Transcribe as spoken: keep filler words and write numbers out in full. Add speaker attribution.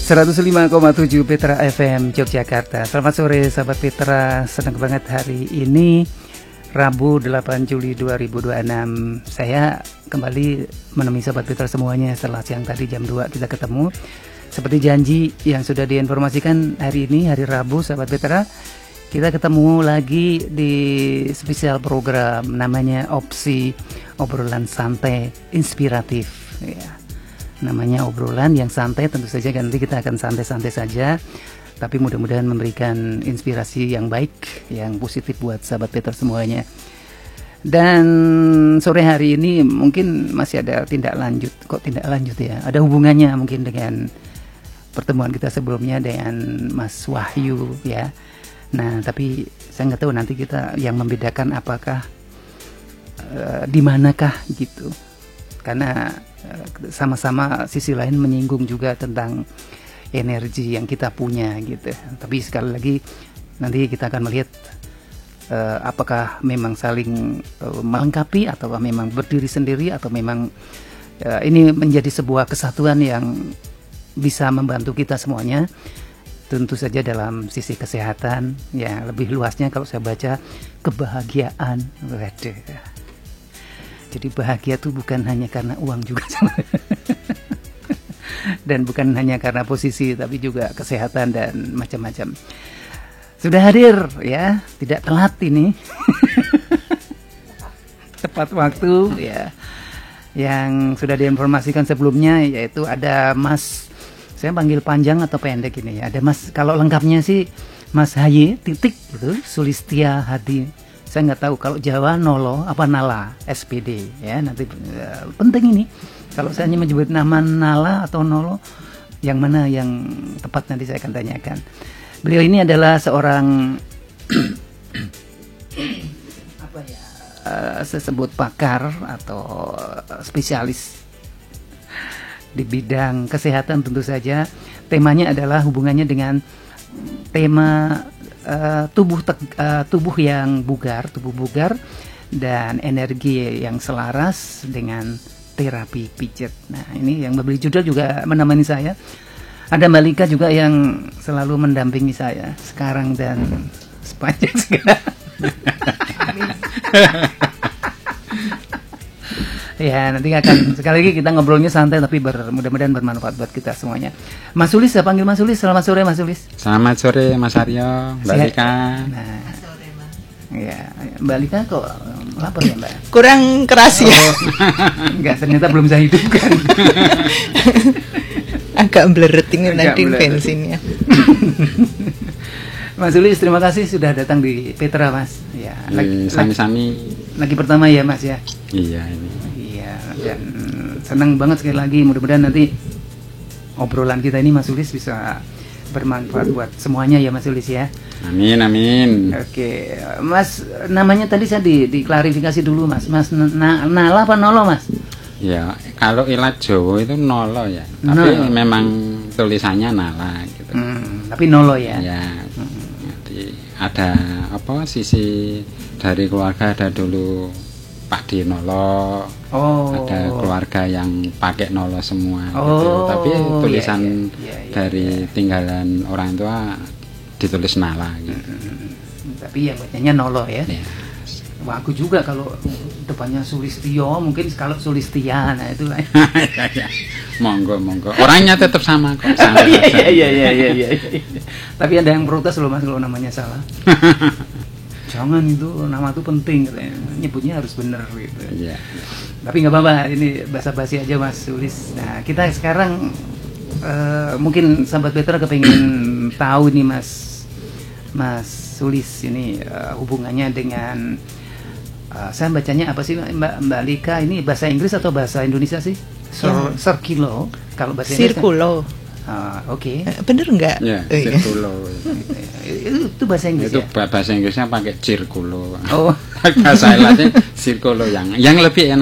Speaker 1: seratus lima koma tujuh Petra F M Yogyakarta. Selamat sore sahabat Petra, senang banget hari ini Rabu delapan Juli dua ribu dua puluh enam. Saya kembali menemui sahabat Petra semuanya setelah siang tadi jam dua kita ketemu. Seperti janji yang sudah diinformasikan, hari ini hari Rabu sahabat Petra, kita ketemu lagi di spesial program namanya Opsi Obrolan Santai Inspiratif ya. Namanya obrolan yang santai, tentu saja nanti kita akan santai-santai saja, tapi mudah-mudahan memberikan inspirasi yang baik, yang positif buat sahabat Petra semuanya. Dan sore hari ini mungkin masih ada tindak lanjut, kok tindak lanjut ya, ada hubungannya mungkin dengan pertemuan kita sebelumnya dengan Mas Wahyu ya. Nah tapi saya nggak tahu nanti kita yang membedakan apakah uh, di manakah gitu, karena sama-sama sisi lain menyinggung juga tentang energi yang kita punya gitu. Tapi sekali lagi nanti kita akan melihat uh, apakah memang saling uh, melengkapi atau memang berdiri sendiri, atau memang uh, ini menjadi sebuah kesatuan yang bisa membantu kita semuanya. Tentu saja dalam sisi kesehatan ya, lebih luasnya kalau saya baca kebahagiaan. Waduh. Jadi bahagia itu bukan hanya karena uang juga dan bukan hanya karena posisi, tapi juga kesehatan dan macam-macam. Sudah hadir ya, tidak telat ini. Tepat waktu ya. Yang sudah diinformasikan sebelumnya yaitu ada Mas, saya panggil panjang atau pendek ini ya. Ada Mas, kalau lengkapnya sih Mas Haye titik gitu, Sulistia Hadi. Saya nggak tahu kalau Jawa Nolo apa Nala S P D ya, nanti uh, penting ini kalau saya hanya menyebut nama Nala atau Nolo, yang mana yang tepat nanti saya akan tanyakan. Beliau ini adalah seorang apa ya, uh, saya sebut pakar atau spesialis di bidang kesehatan tentu saja. Temanya adalah hubungannya dengan tema Uh, tubuh te uh, tubuh yang bugar, tubuh bugar dan energi yang selaras dengan terapi pijat. Nah ini yang memberi judul juga menemani saya. Ada Mbak Lika juga yang selalu mendampingi saya sekarang dan sepanjang segala. Ya nanti akan sekali lagi kita ngobrolnya santai tapi ber, mudah-mudahan bermanfaat buat kita semuanya. Mas Sulis, saya panggil Mas Sulis. Selamat sore Mas Sulis.
Speaker 2: Selamat sore Mas Aryo, Mbak Lika.
Speaker 1: Nah, ya Mbak Lika kok lapor ya Mbak?
Speaker 3: Kurang keras ya.
Speaker 1: Oh, enggak, ternyata belum saya hidupkan.
Speaker 3: Agak bleret ini nanti bensinnya.
Speaker 1: Mas Sulis, terima kasih sudah datang di Petra Mas. Ya,
Speaker 2: lagi sami-sami.
Speaker 1: Lagi pertama ya Mas ya.
Speaker 2: Iya ini.
Speaker 1: Dan senang banget sekali lagi, mudah-mudahan nanti obrolan kita ini Mas Sulis bisa bermanfaat buat semuanya ya Mas Sulis ya.
Speaker 2: Amin amin.
Speaker 1: Oke Mas, namanya tadi saya di, diklarifikasi dulu Mas. Mas na, Nala apa Nolo Mas?
Speaker 2: Ya kalau ilat Jawa itu Nolo ya, tapi Nolo. Memang tulisannya Nala gitu.
Speaker 1: Hmm, tapi Nolo ya.
Speaker 2: Ya. Hmm. Nanti ada apa sisi dari keluarga, ada dulu Pak Di Nolo, oh. Ada keluarga yang pakai Nolo semua, oh. Gitu. Tapi tulisan yeah, yeah, yeah, yeah, dari yeah. tinggalan orang tua ditulis Nala. Gitu.
Speaker 1: Hmm, tapi yang bacanya Nolo ya. Yeah. Wah, aku juga kalau depannya Sulistio, mungkin kalau Sulistia, nah itu lah.
Speaker 2: Monggo monggo. Orangnya tetap sama kok.
Speaker 1: Iya iya iya iya iya. Tapi ada yang protes loh Mas kalau namanya salah. Jangan, itu nama itu penting katanya. Nyebutnya harus benar gitu.
Speaker 2: Iya.
Speaker 1: Tapi nggak apa-apa, ini basa-basi aja Mas Sulis. Nah kita sekarang uh, mungkin sahabat Petra kepengen tahu nih Mas Mas Sulis ini uh, hubungannya dengan uh, saya bacanya apa sih Mbak Mbak Lika, ini bahasa Inggris atau bahasa Indonesia sih? Sir, ya. Circulo kalau bahasa Inggris.
Speaker 3: Circulo.
Speaker 1: Ah, oke.
Speaker 3: Okay. Bener nggak?
Speaker 2: Ya, circulo.
Speaker 1: itu, itu bahasa Inggris
Speaker 2: itu
Speaker 1: ya?
Speaker 2: Bahasa Inggrisnya pakai circulo.
Speaker 1: Oh.
Speaker 2: Bahasa lainnya circulo yang yang lebih enak.